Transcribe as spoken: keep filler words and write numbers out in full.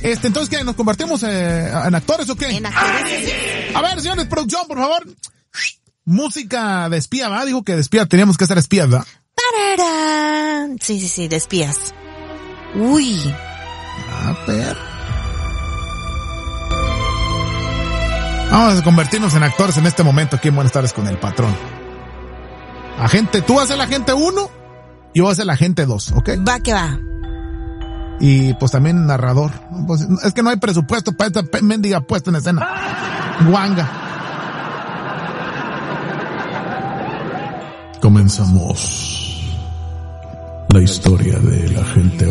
Este, entonces, ¿qué? ¿Nos convertimos eh, en actores o qué? En actores. A ver, señores, producción, por favor. Música de espía, ¿va? Dijo que de espía teníamos que hacer espías, ¿va? ¡Tararán! Sí, sí, sí, de espías. Uy. A ver. Vamos a convertirnos en actores en este momento aquí en Buenas Tardes con el Patrón. Agente, tú vas a ser la agente uno y yo voy a ser la agente dos, ¿ok? Va que va. Y pues también narrador. Pues, es que no hay presupuesto para esta mendiga puesta en escena. Guanga. Comenzamos la historia de la gente